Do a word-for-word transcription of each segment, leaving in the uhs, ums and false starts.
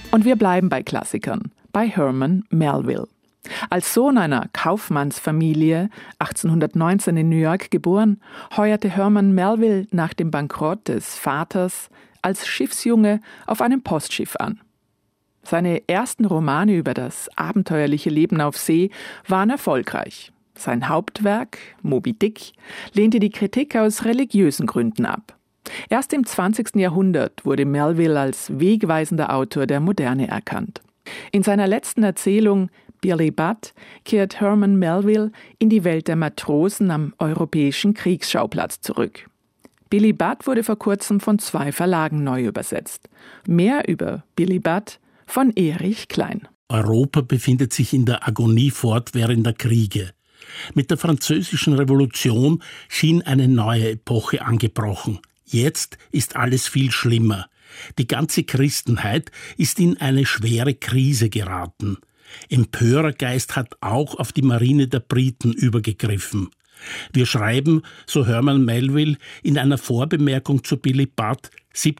Und wir bleiben bei Klassikern, bei Herman Melville. Als Sohn einer Kaufmannsfamilie, achtzehnhundertneunzehn in New York geboren, heuerte Herman Melville nach dem Bankrott des Vaters als Schiffsjunge auf einem Postschiff an. Seine ersten Romane über das abenteuerliche Leben auf See waren erfolgreich. Sein Hauptwerk, Moby Dick, lehnte die Kritik aus religiösen Gründen ab. Erst im zwanzigsten Jahrhundert wurde Melville als wegweisender Autor der Moderne erkannt. In seiner letzten Erzählung Billy Budd kehrt Herman Melville in die Welt der Matrosen am europäischen Kriegsschauplatz zurück. Billy Budd wurde vor kurzem von zwei Verlagen neu übersetzt. Mehr über Billy Budd von Erich Klein. Europa befindet sich in der Agonie fortwährender Kriege. Mit der Französischen Revolution schien eine neue Epoche angebrochen. Jetzt ist alles viel schlimmer. Die ganze Christenheit ist in eine schwere Krise geraten. Empörergeist hat auch auf die Marine der Briten übergegriffen. Wir schreiben, so Herman Melville in einer Vorbemerkung zu Billy Budd,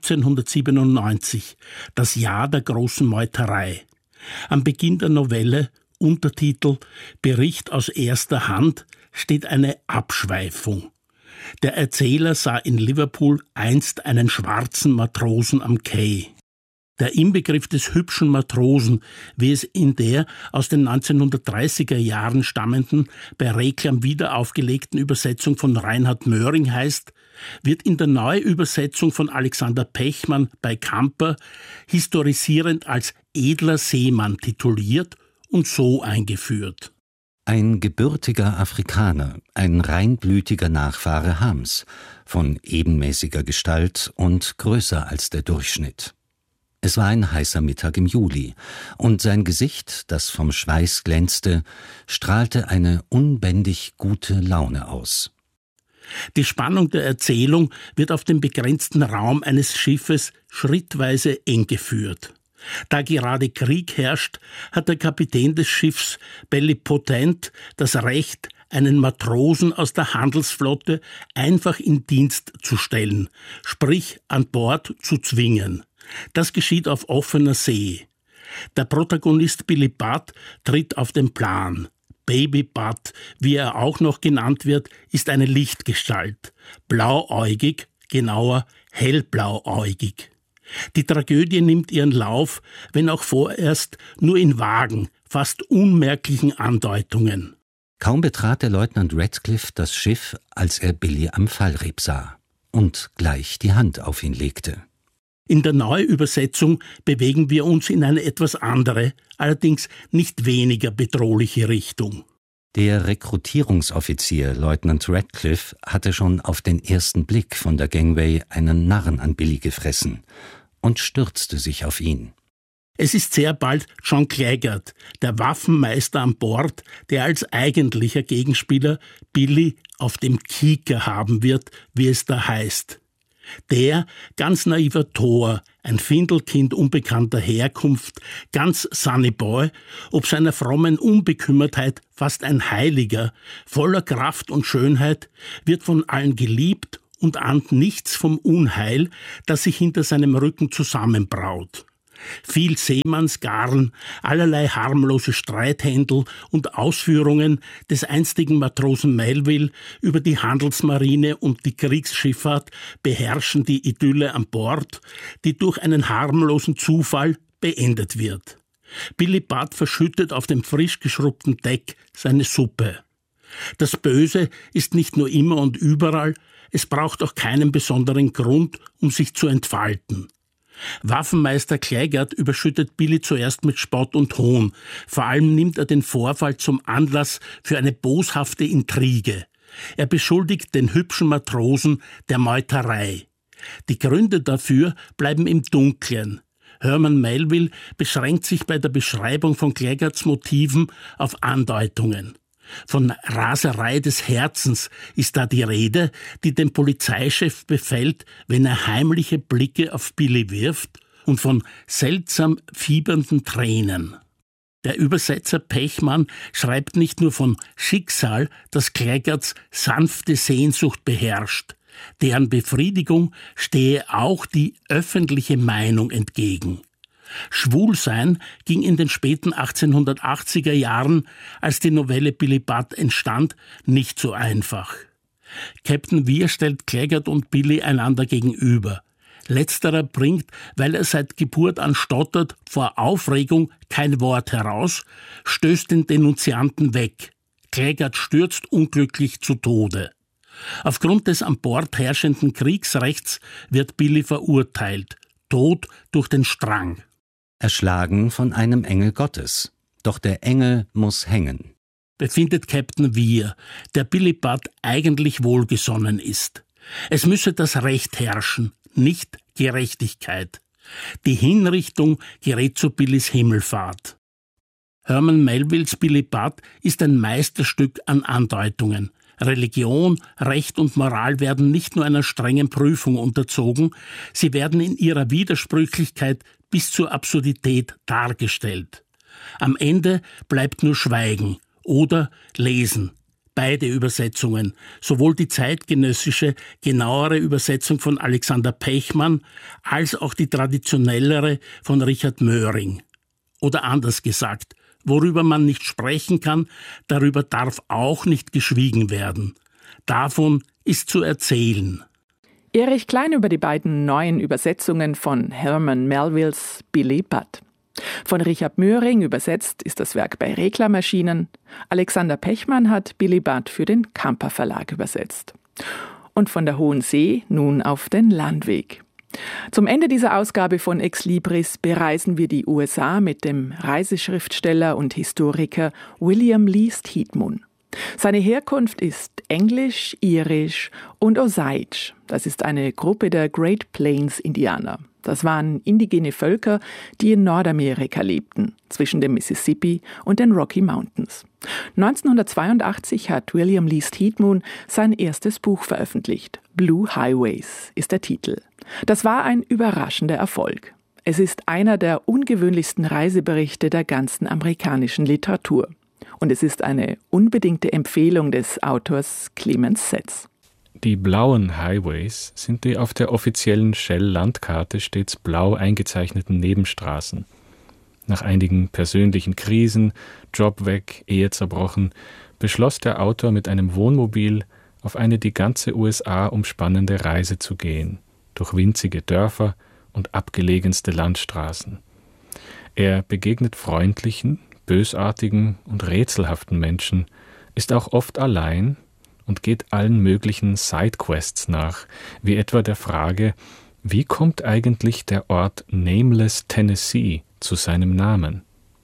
siebzehnhundertsiebenundneunzig, das Jahr der großen Meuterei. Am Beginn der Novelle, Untertitel Bericht aus erster Hand, steht eine Abschweifung. Der Erzähler sah in Liverpool einst einen schwarzen Matrosen am Quai. Der Inbegriff des hübschen Matrosen, wie es in der aus den neunzehnhundertdreißiger Jahren stammenden, bei Reklam wiederaufgelegten Übersetzung von Reinhard Möhring heißt, wird in der Neuübersetzung von Alexander Pechmann bei Camper historisierend als edler Seemann tituliert und so eingeführt. Ein gebürtiger Afrikaner, ein reinblütiger Nachfahre Hams, von ebenmäßiger Gestalt und größer als der Durchschnitt. Es war ein heißer Mittag im Juli, und sein Gesicht, das vom Schweiß glänzte, strahlte eine unbändig gute Laune aus. Die Spannung der Erzählung wird auf dem begrenzten Raum eines Schiffes schrittweise eng geführt. Da gerade Krieg herrscht, hat der Kapitän des Schiffs Bellipotent das Recht, einen Matrosen aus der Handelsflotte einfach in Dienst zu stellen, sprich an Bord zu zwingen. Das geschieht auf offener See. Der Protagonist Billy Budd tritt auf den Plan. Baby Budd, wie er auch noch genannt wird, ist eine Lichtgestalt. Blauäugig, genauer hellblauäugig. Die Tragödie nimmt ihren Lauf, wenn auch vorerst nur in vagen, fast unmerklichen Andeutungen. Kaum betrat der Leutnant Radcliffe das Schiff, als er Billy am Fallreb sah und gleich die Hand auf ihn legte. In der Neuübersetzung bewegen wir uns in eine etwas andere, allerdings nicht weniger bedrohliche Richtung. Der Rekrutierungsoffizier Leutnant Radcliffe hatte schon auf den ersten Blick von der Gangway einen Narren an Billy gefressen und stürzte sich auf ihn. Es ist sehr bald John Claggart, der Waffenmeister an Bord, der als eigentlicher Gegenspieler Billy auf dem Kieker haben wird, wie es da heißt. Der, ganz naiver Tor, ein Findelkind unbekannter Herkunft, ganz Sunny Boy, ob seiner frommen Unbekümmertheit fast ein Heiliger, voller Kraft und Schönheit, wird von allen geliebt und ahnt nichts vom Unheil, das sich hinter seinem Rücken zusammenbraut. Viel Seemannsgarn, allerlei harmlose Streithändel und Ausführungen des einstigen Matrosen Melville über die Handelsmarine und die Kriegsschifffahrt beherrschen die Idylle an Bord, die durch einen harmlosen Zufall beendet wird. Billy Budd verschüttet auf dem frisch geschrubbten Deck seine Suppe. Das Böse ist nicht nur immer und überall, es braucht auch keinen besonderen Grund, um sich zu entfalten. Waffenmeister Claggart überschüttet Billy zuerst mit Spott und Hohn. Vor allem nimmt er den Vorfall zum Anlass für eine boshafte Intrige. Er beschuldigt den hübschen Matrosen der Meuterei. Die Gründe dafür bleiben im Dunkeln. Herman Melville beschränkt sich bei der Beschreibung von Claggarts Motiven auf Andeutungen. Von Raserei des Herzens ist da die Rede, die dem Polizeichef befällt, wenn er heimliche Blicke auf Billy wirft, und von seltsam fiebernden Tränen. Der Übersetzer Pechmann schreibt nicht nur von Schicksal, das Claggarts sanfte Sehnsucht beherrscht. Deren Befriedigung stehe auch die öffentliche Meinung entgegen. Schwulsein ging in den späten achtzehnhundertachtziger Jahren, als die Novelle Billy Budd entstand, nicht so einfach. Captain Weir stellt Claggart und Billy einander gegenüber. Letzterer bringt, weil er seit Geburt an stottert, vor Aufregung kein Wort heraus, stößt den Denunzianten weg. Claggart stürzt unglücklich zu Tode. Aufgrund des an Bord herrschenden Kriegsrechts wird Billy verurteilt. Tod durch den Strang. Erschlagen von einem Engel Gottes. Doch der Engel muss hängen. Befindet Captain Weir, der Billy Budd eigentlich wohlgesonnen ist. Es müsse das Recht herrschen, nicht Gerechtigkeit. Die Hinrichtung gerät zu Billys Himmelfahrt. Herman Melvilles Billy Budd ist ein Meisterstück an Andeutungen. Religion, Recht und Moral werden nicht nur einer strengen Prüfung unterzogen, sie werden in ihrer Widersprüchlichkeit bis zur Absurdität dargestellt. Am Ende bleibt nur Schweigen oder Lesen. Beide Übersetzungen, sowohl die zeitgenössische, genauere Übersetzung von Alexander Pechmann als auch die traditionellere von Richard Möhring. Oder anders gesagt, worüber man nicht sprechen kann, darüber darf auch nicht geschwiegen werden. Davon ist zu erzählen. Erich Klein über die beiden neuen Übersetzungen von Herman Melvilles Billy Budd. Von Richard Möhring übersetzt ist das Werk bei Reklam erschienen. Alexander Pechmann hat Billy Budd für den Kamper Verlag übersetzt. Und von der Hohen See nun auf den Landweg. Zum Ende dieser Ausgabe von Ex Libris bereisen wir die U S A mit dem Reiseschriftsteller und Historiker William Least Heatmoon. Seine Herkunft ist Englisch, Irisch und Osage. Das ist eine Gruppe der Great Plains Indianer. Das waren indigene Völker, die in Nordamerika lebten, zwischen dem Mississippi und den Rocky Mountains. neunzehnhundertzweiundachtzig hat William Least Heatmoon sein erstes Buch veröffentlicht. Blue Highways ist der Titel. Das war ein überraschender Erfolg. Es ist einer der ungewöhnlichsten Reiseberichte der ganzen amerikanischen Literatur. Und es ist eine unbedingte Empfehlung des Autors Clemens Setz. Die blauen Highways sind die auf der offiziellen Shell-Landkarte stets blau eingezeichneten Nebenstraßen. Nach einigen persönlichen Krisen, Job weg, Ehe zerbrochen, beschloss der Autor mit einem Wohnmobil auf eine die ganze U S A umspannende Reise zu gehen, durch winzige Dörfer und abgelegenste Landstraßen. Er begegnet freundlichen, bösartigen und rätselhaften Menschen, ist auch oft allein und geht allen möglichen Sidequests nach, wie etwa der Frage, wie kommt eigentlich der Ort Nameless, Tennessee zu seinem Namen?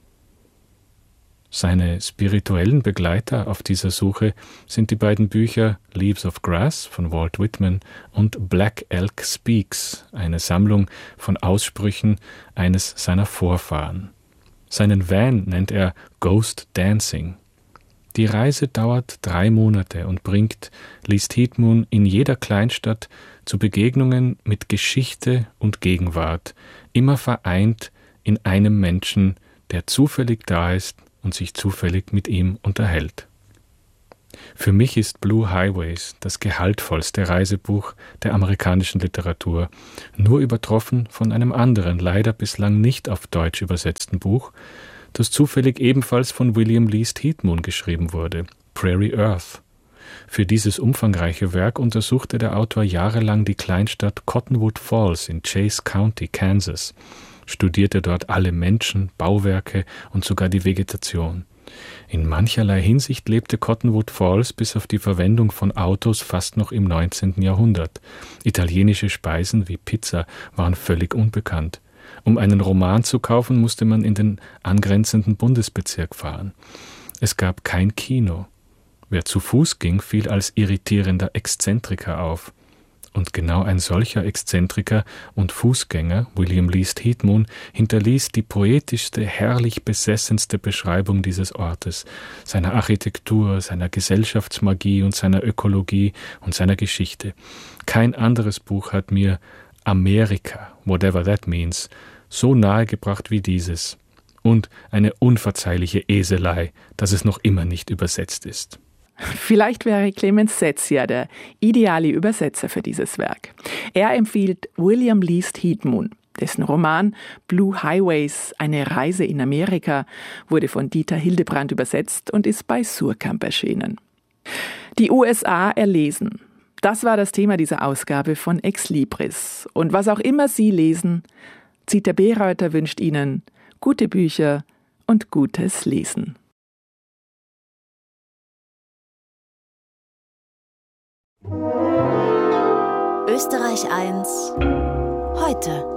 Seine spirituellen Begleiter auf dieser Suche sind die beiden Bücher Leaves of Grass von Walt Whitman und Black Elk Speaks, eine Sammlung von Aussprüchen eines seiner Vorfahren. Seinen Van nennt er Ghost Dancing. Die Reise dauert drei Monate und bringt Least Heatmoon in jeder Kleinstadt zu Begegnungen mit Geschichte und Gegenwart, immer vereint in einem Menschen, der zufällig da ist und sich zufällig mit ihm unterhält. Für mich ist Blue Highways das gehaltvollste Reisebuch der amerikanischen Literatur, nur übertroffen von einem anderen, leider bislang nicht auf Deutsch übersetzten Buch, das zufällig ebenfalls von William Least Heatmoon geschrieben wurde, Prairie Earth. Für dieses umfangreiche Werk untersuchte der Autor jahrelang die Kleinstadt Cottonwood Falls in Chase County, Kansas, studierte dort alle Menschen, Bauwerke und sogar die Vegetation. In mancherlei Hinsicht lebte Cottonwood Falls bis auf die Verwendung von Autos fast noch im neunzehnten Jahrhundert. Italienische Speisen wie Pizza waren völlig unbekannt. Um einen Roman zu kaufen, musste man in den angrenzenden Bundesbezirk fahren. Es gab kein Kino. Wer zu Fuß ging, fiel als irritierender Exzentriker auf. Und genau ein solcher Exzentriker und Fußgänger, William Least Heatmoon, hinterließ die poetischste, herrlich besessenste Beschreibung dieses Ortes, seiner Architektur, seiner Gesellschaftsmagie und seiner Ökologie und seiner Geschichte. Kein anderes Buch hat mir Amerika, whatever that means, so nahe gebracht wie dieses. Und eine unverzeihliche Eselei, dass es noch immer nicht übersetzt ist. Vielleicht wäre Clemens Setz ja der ideale Übersetzer für dieses Werk. Er empfiehlt William Least Heatmoon. Dessen Roman Blue Highways, eine Reise in Amerika, wurde von Dieter Hildebrandt übersetzt und ist bei Suhrkamp erschienen. Die U S A erlesen. Das war das Thema dieser Ausgabe von Ex Libris. Und was auch immer Sie lesen, Zita Bereuter wünscht Ihnen gute Bücher und gutes Lesen. Österreich eins heute.